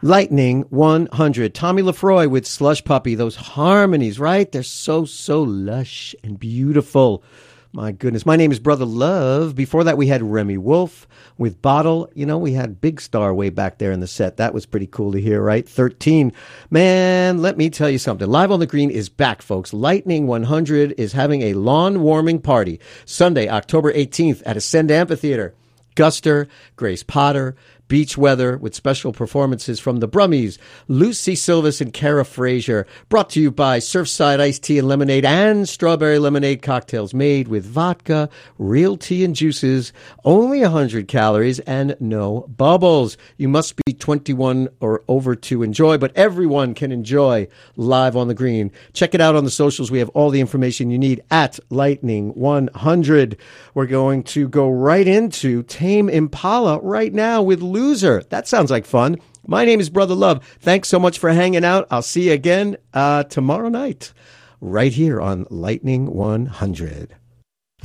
Lightning 100. Tommy Lafroy with Slush Puppy. Those harmonies, right? They're so lush and beautiful. My goodness. My name is Brother Love. Before that, we had Remy Wolf with Bottle. You know, we had Big Star way back there in the set. That was pretty cool to hear, right? 13. Man, let me tell you something. Live on the Green is back, folks. Lightning 100 is having a lawn warming party Sunday, October 18th at Ascend Amphitheater. Guster, Grace Potter, Beach Weather with special performances from the Brummies, Lucy Silvis and Kara Frazier. Brought to you by Surfside Iced Tea and Lemonade and Strawberry Lemonade cocktails made with vodka, real tea and juices, only 100 calories and no bubbles. You must be 21 or over to enjoy, but everyone can enjoy Live on the Green. Check it out on the socials. We have all the information you need at Lightning 100. We're going to go right into Tame Impala right now with Loser. That sounds like fun. My name is Brother Love. Thanks so much for hanging out. I'll see you again tomorrow night right here on Lightning 100.